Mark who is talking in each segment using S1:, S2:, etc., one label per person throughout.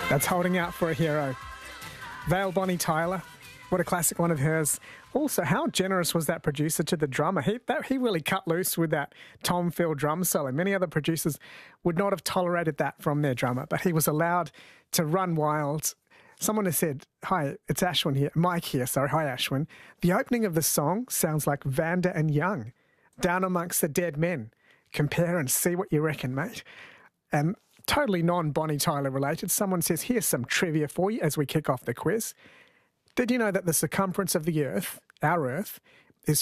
S1: That's Holding Out for a Hero. Vale Bonnie Tyler, what a classic one of hers. Also, how generous was that producer to the drummer? He really cut loose with that Tom Phil drum solo. Many other producers would not have tolerated that from their drummer, but he was allowed to run wild. Someone has said, hi, it's Ashwin here, Mike here, sorry, hi Ashwin. The opening of the song sounds like Vanda and Young, Down Amongst the Dead Men. Compare and see what you reckon, mate. And totally non-Bonnie Tyler related, someone says, here's some trivia for you as we kick off the quiz. Did you know that the circumference of the Earth, our Earth, is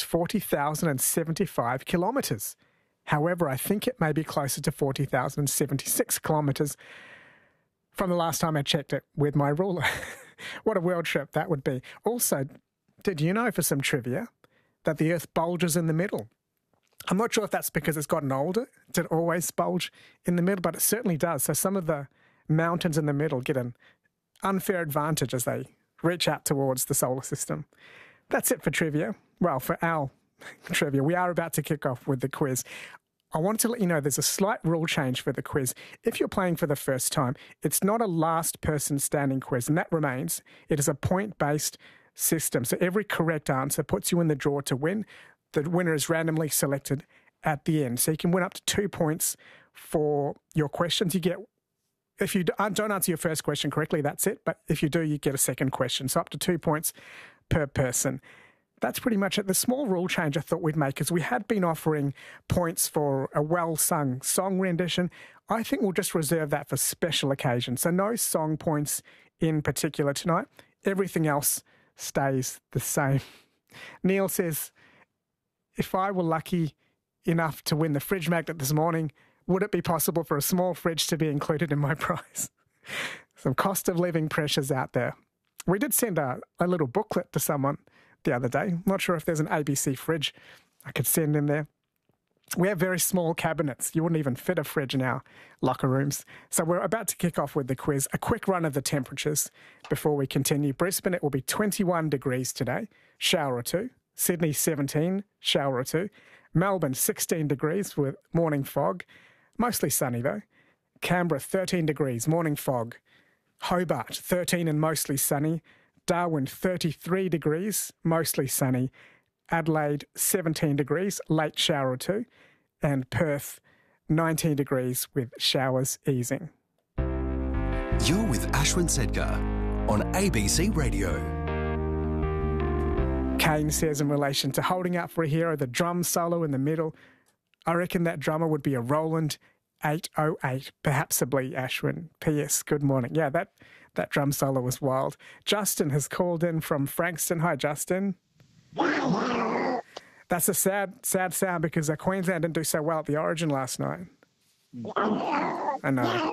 S1: 40,075 kilometres? However, I think it may be closer to 40,076 kilometres from the last time I checked it with my ruler. What a world trip that would be. Also, did you know, for some trivia, that the Earth bulges in the middle? I'm not sure if that's because it's gotten older. Did it always bulge in the middle? But it certainly does. So some of the mountains in the middle get an unfair advantage as they reach out towards the solar system. That's it for trivia. Well, for our trivia, we are about to kick off with the quiz. I wanted to let you know there's a slight rule change for the quiz. If you're playing for the first time, it's not a last person standing quiz, and that remains. It is a point-based system. So every correct answer puts you in the draw to win. The winner is randomly selected at the end. So you can win up to 2 points for your questions. You get, if you don't answer your first question correctly, that's it. But if you do, you get a second question. So up to 2 points per person. That's pretty much it. The small rule change I thought we'd make is we had been offering points for a well-sung song rendition. I think we'll just reserve that for special occasions. So no song points in particular tonight. Everything else stays the same. Neil says, if I were lucky enough to win the fridge magnet this morning, would it be possible for a small fridge to be included in my prize? Some cost of living pressures out there. We did send a little booklet to someone the other day. Not sure if there's an ABC fridge I could send in there. We have very small cabinets. You wouldn't even fit a fridge in our locker rooms. So we're about to kick off with the quiz. A quick run of the temperatures before we continue. Brisbane, it will be 21 degrees today, shower or two. Sydney, 17, shower or two. Melbourne, 16 degrees with morning fog. Mostly sunny though. Canberra, 13 degrees, morning fog. Hobart, 13 and mostly sunny. Darwin, 33 degrees, mostly sunny. Adelaide, 17 degrees, late shower or two. And Perth, 19 degrees with showers easing.
S2: You're with Ashwin Sedgar on ABC Radio.
S1: Kane says in relation to Holding Out for a Hero, the drum solo in the middle, I reckon that drummer would be a Roland 808, perhapsably, Ashwin. P.S. Good morning. Yeah, that drum solo was wild. Justin has called in from Frankston. Hi, Justin. That's a sad sound because Queensland didn't do so well at the Origin last night. I know.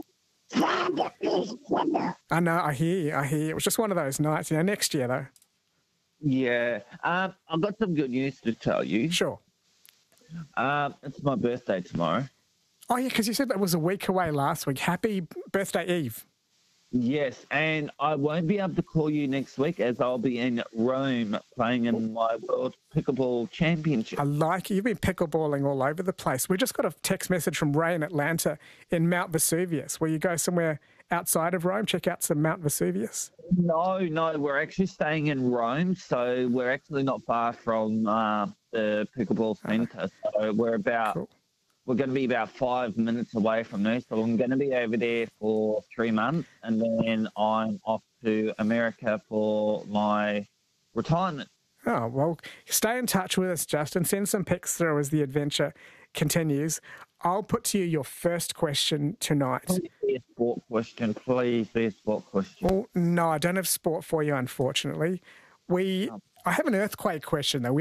S1: I hear you. It was just one of those nights. Next year, though.
S3: Yeah. I've got some good news to tell you.
S1: Sure.
S3: It's my birthday tomorrow.
S1: Oh, yeah, because you said that was a week away last week. Happy birthday eve.
S3: Yes, and I won't be able to call you next week as I'll be in Rome playing in my World Pickleball Championship.
S1: I like it. You've been pickleballing all over the place. We just got a text message from Ray in Atlanta in Mount Vesuvius. Will you go somewhere outside of Rome, check out some Mount Vesuvius?
S3: No, we're actually staying in Rome, so we're actually not far from the pickleball centre. So we're about... Cool. We're going to be about 5 minutes away from there, so I'm going to be over there for 3 months, and then I'm off to America for my retirement.
S1: Oh, well, stay in touch with us, Justin. Send some pics through as the adventure continues. I'll put to you your first question tonight.
S3: Please be a sport question. Please be a sport question.
S1: Well, no, I don't have sport for you, unfortunately. I have an earthquake question, though.